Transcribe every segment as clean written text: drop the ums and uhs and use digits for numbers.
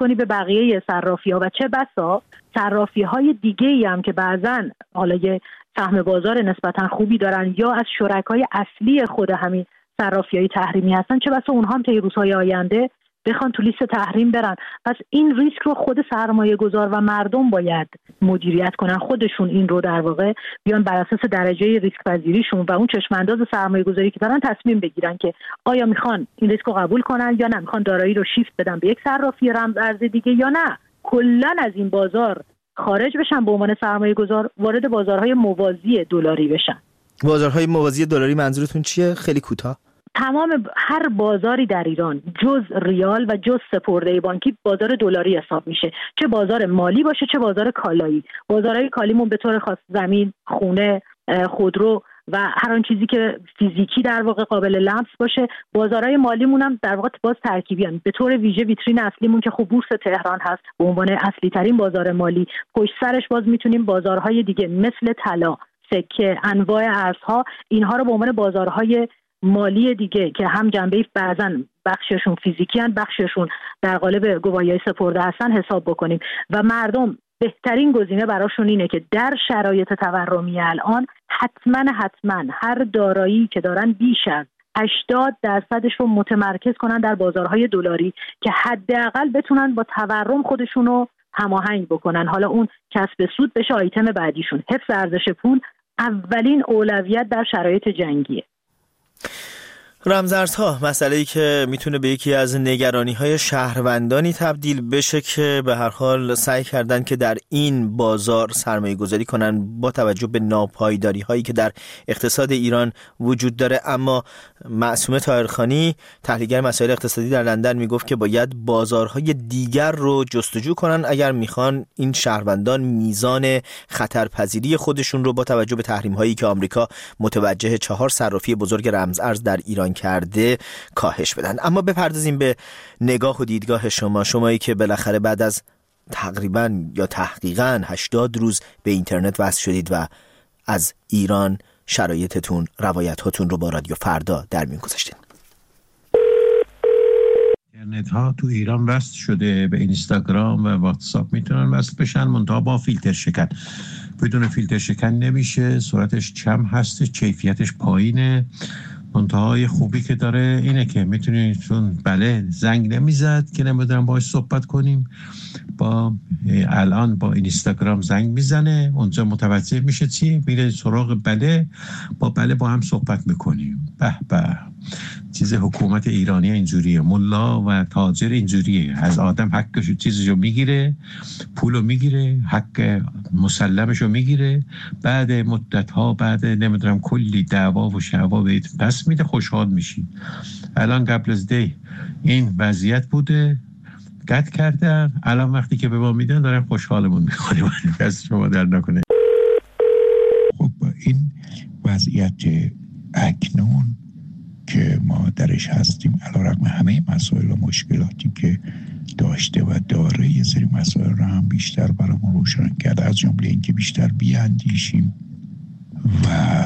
کنی به بقیه صرافی‌ها و چه بسا صرافی‌های دیگه‌ای هم که بعضن حالا یه سهم بازار نسبتا خوبی دارن یا از شرکای اصلی خود همین صرافی‌های تحریمی هستن، چه بسا اونها هم طی روزهای آینده بخوان تو لیست تحریم برن. پس این ریسک رو خود سرمایه گذار و مردم باید مدیریت کنن، خودشون این رو در واقع بیان بر اساس درجه ریسک پذیریشون و اون چشم انداز سرمایه گذاری که دارن تصمیم بگیرن که آیا میخوان این ریسک رو قبول کنن یا نه، میخوان دارایی رو شیفت بدن به یک صرافی رمز ارز دیگه یا نه کلا از این بازار خارج بشن، به عنوان سرمایه گذار وارد بازارهای موازی دلاری بشن. بازارهای موازی دلاری منظورتون چیه؟ خیلی کوتاه. تمام هر بازاری در ایران جز ریال و جز سپرده بانکی بازار دلاری حساب میشه، چه بازار مالی باشه چه بازار کالایی. بازارهای کالیمون به طور خاص زمین، خونه، خودرو و هر آن چیزی که فیزیکی در واقع قابل لمس باشه. بازارهای مالیمون هم در واقع باز ترکیبی هستند. به طور ویژه ویترین اصلیمون که خب بورس تهران هست به عنوان اصلی ترین بازار مالی، پشت سرش باز میتونیم بازارهای دیگه مثل طلا، سکه، انواع ارزها، اینها رو به عنوان بازارهای مالی دیگه که هم جنبه بعضن بخششون فیزیکی هستند بخششون در قالب گواهی‌های سپرده هستن حساب بکنیم و مردم بهترین گزینه براشون اینه که در شرایط تورمی الان حتما هر دارایی که دارن بیش از 80% رو متمرکز کنن در بازارهای دلاری که حداقل بتونن با تورم خودشون رو هماهنگ بکنن. حالا اون کسب سود بشه آیتم بعدیشون. حفظ ارزش پول اولین اولویت در شرایط جنگیه. رمزارزها مسئله‌ای که میتونه به یکی از نگرانی‌های شهروندانی تبدیل بشه که به هر حال سعی کردن که در این بازار سرمایه‌گذاری کنن با توجه به ناپایداری‌هایی که در اقتصاد ایران وجود داره. اما معصومه طاهرخانی تحلیلگر مسائل اقتصادی در لندن میگفت که باید بازارهای دیگر رو جستجو کنن اگر میخوان این شهروندان میزان خطرپذیری خودشون رو با توجه به تحریم‌هایی که آمریکا متوجه 4 صرافی بزرگ رمزارز در ایران کرده کاهش بدن. اما بپردازیم به نگاه و دیدگاه شمایی که بالاخره بعد از تقریباً یا تحقیقاً 80 روز به اینترنت وصل شدید و از ایران شرایطتون، روایتاتون رو با رادیو فردا در میون گذاشتید. اینترنت ها تو ایران وصل شده، به اینستاگرام و واتساپ میتونن وصل بشن، منتها با فیلتر شکن. بدون فیلتر شکن نمیشه، سرعتش کم هست، کیفیتش پایینه. منتهای خوبی که داره اینه که میتونید چون بله زنگ نمیزد که نمیدونم باهاش صحبت کنیم، با الان با اینستاگرام زنگ میزنه، اونجا متوجه میشه چی، میره سراغ بله، با بله با هم صحبت میکنیم. به به، چیز حکومت ایرانی اینجوریه، ملا و تاجر اینجوریه، از آدم حقشو چیزشو میگیره، پولو میگیره، حق مسلمشو میگیره، بعد مدت ها بعد نمیدونم کلی دعوا و شعوا بهت پس میده، خوشحال میشی. الان قبل از دی این وضعیت بوده، قطع کردن، الان وقتی که به ما میدن دارن خوشحالمون میکنیم. پس شما در نکنه. خب این وضعیت اکنون که ما درش هستیم علیرغم همه مسائل و مشکلاتی که داشته و داره، یه سری مسائل رو هم بیشتر برامون روشن کرده، از جمله اینکه بیشتر بیاندیشیم و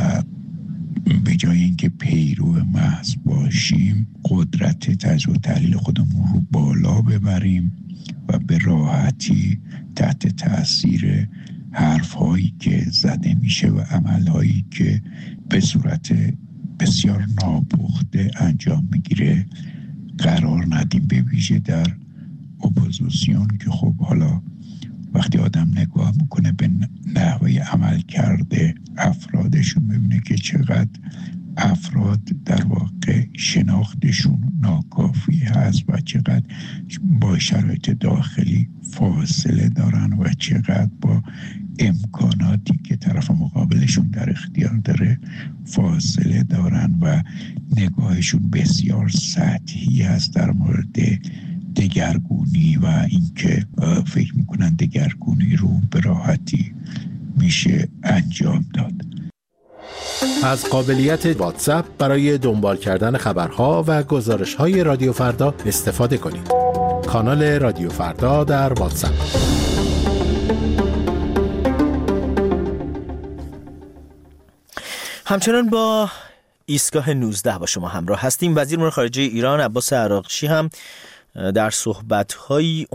به جای اینکه پیرو محض باشیم قدرت تجزیه و تحلیل خودمون رو بالا ببریم و به راحتی تحت تاثیر حرف‌هایی که زده میشه و عمل‌هایی که به صورت بسیار ناپخته انجام میگیره قرار ندیم، به ویژه در اپوزیسیون که خب حالا وقتی آدم نگاه میکنه به نحوه عمل کرده افرادشون میبینه که چقدر افراد در واقع شناختشون ناکافی هست و چقدر با شرایط داخلی فاصله دارن و چقدر با امکاناتی که طرف مقابلشون در اختیار داره فاصله دارن و نگاهشون بسیار سطحی هست در مورد دگرگونی و اینکه فکر میکنن دگرگونی رو به راحتی میشه انجام داد. از قابلیت واتساپ برای دنبال کردن خبرها و گزارش‌های رادیو فردا استفاده کنید. کانال رادیو فردا در واتساپ. همچنان با ایستگاه 19 با شما همراه هستیم. وزیر امور خارجه ایران عباس عراقچی هم در صحبت‌هایی